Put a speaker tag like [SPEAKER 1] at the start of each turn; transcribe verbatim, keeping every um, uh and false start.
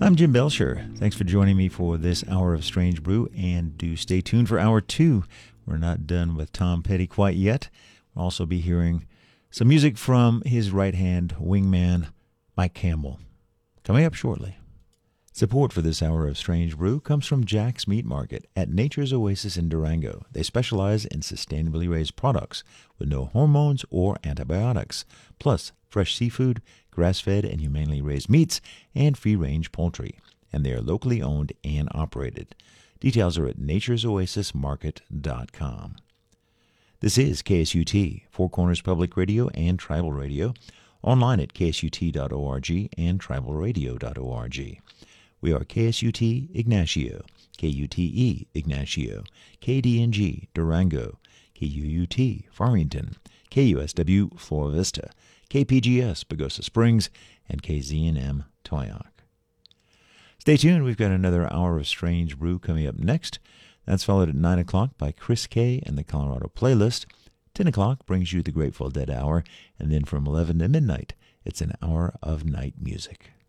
[SPEAKER 1] I'm Jim Belcher. Thanks for joining me for this hour of Strange Brew, and do stay tuned for hour two. We're not done with Tom Petty quite yet. We'll also be hearing some music from his right-hand wingman, Mike Campbell, coming up shortly. Support for this hour of Strange Brew comes from Jack's Meat Market at Nature's Oasis in Durango. They specialize in sustainably raised products with no hormones or antibiotics, plus fresh seafood, grass-fed and humanely raised meats, and free-range poultry. And they are locally owned and operated. Details are at natures oasis market dot com. This is K S U T, Four Corners Public Radio and Tribal Radio, online at k s u t dot org and tribal radio dot org. We are K S U T Ignacio, K U T E Ignacio, K D N G Durango, K U U T Farmington, K U S W Flora Vista, K P G S Pagosa Springs, and K Z N M Toyoak. Stay tuned. We've got another hour of Strange Brew coming up next. That's followed at nine o'clock by Chris K and the Colorado Playlist. ten o'clock brings you the Grateful Dead Hour, and then from eleven to midnight, it's an hour of night music.